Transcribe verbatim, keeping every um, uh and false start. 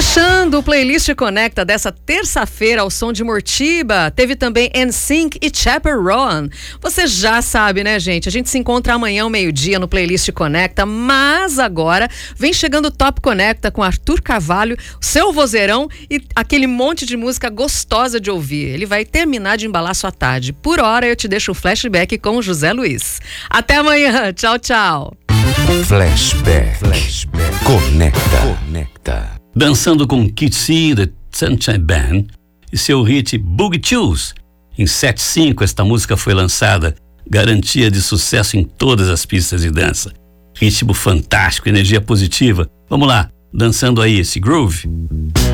Fechando o Playlist Conecta dessa terça-feira ao som de Mortiba, teve também N Sync e Chaperone. Você já sabe, né, gente? A gente se encontra amanhã ao meio-dia no Playlist Conecta, mas agora vem chegando o Top Conecta com Arthur Carvalho, seu vozeirão e aquele monte de música gostosa de ouvir. Ele vai terminar de embalar sua tarde. Por hora eu te deixo o flashback com o José Luiz. Até amanhã. Tchau, tchau. Flashback. Flashback. Conecta. Conecta. Dançando com Kitsy, The Sunshine Band e seu hit Boogie Tunes. Em setenta e cinco esta música foi lançada, garantia de sucesso em todas as pistas de dança. Ritmo fantástico, energia positiva. Vamos lá, dançando aí esse groove.